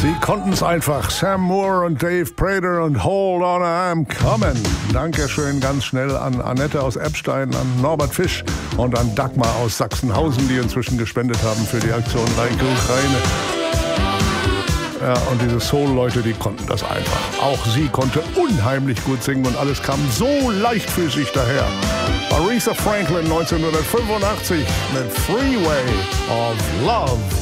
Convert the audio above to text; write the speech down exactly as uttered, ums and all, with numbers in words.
Sie konnten es einfach. Sam Moore und Dave Prater und Hold On, I'm Coming. Dankeschön ganz schnell an Annette aus Eppstein, an Norbert Fisch und an Dagmar aus Sachsenhausen, die inzwischen gespendet haben für die Aktion Reike Ukraine. Ja, und diese Soul-Leute, die konnten das einfach. Auch sie konnte unheimlich gut singen und alles kam so leichtfüßig daher. Aretha Franklin neunzehnhundertfünfundachtzig mit Freeway of Love.